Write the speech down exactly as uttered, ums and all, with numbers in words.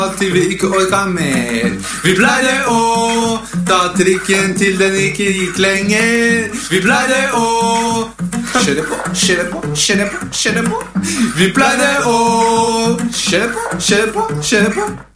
Til vi ikke orka mer. Vi pleide å ta trikken til den ikke gikk lenger. Vi pleide å kjøre på, kjøre på, kjøre på, kjøre på. Vi pleide å kjøre på, kjøre på, kjøre på.